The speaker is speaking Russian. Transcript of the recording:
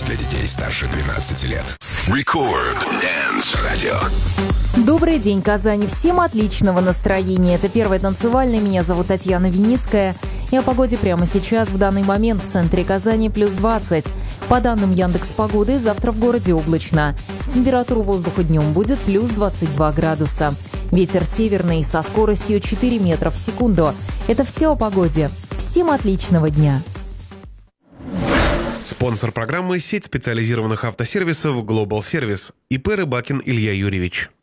для детей старше 12 лет. Record Dance Radio. Добрый день, Казань. Всем отличного настроения. Это первое танцевальное. Меня зовут Татьяна Виницкая. И о погоде прямо сейчас, в данный момент, в центре Казани плюс 20. По данным Яндекс.Погоды, завтра в городе облачно. Температура воздуха днем будет плюс 22 градуса. Ветер северный со скоростью 4 метра в секунду. Это все о погоде. Всем отличного дня. Спонсор программы — сеть специализированных автосервисов Global Service. ИП Рыбакин Илья Юрьевич.